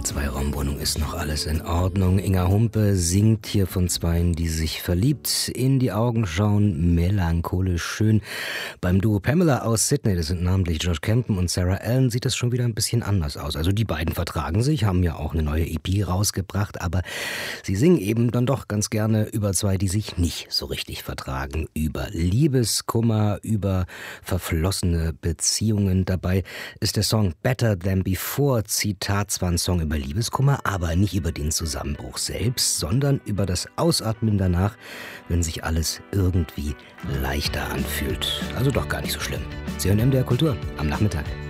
Zwei-Raumwohnung ist noch alles in Ordnung. Inga Humpe singt hier von Zweien, die sich verliebt in die Augen schauen, melancholisch schön. Beim Duo Pamela aus Sydney, das sind namentlich Josh Campen und Sarah Allen, sieht das schon wieder ein bisschen anders aus. Also die beiden vertragen sich, haben ja auch eine neue EP rausgebracht, aber sie singen eben dann doch ganz gerne über zwei, die sich nicht so richtig vertragen. Über Liebeskummer, über verflossene Beziehungen. Dabei ist der Song Better Than Before, Zitat, zwar ein Song über Liebeskummer, aber nicht über den Zusammenbruch selbst, sondern über das Ausatmen danach, wenn sich alles irgendwie leichter anfühlt. Also doch gar nicht so schlimm. Sie hören MDR Kultur am Nachmittag.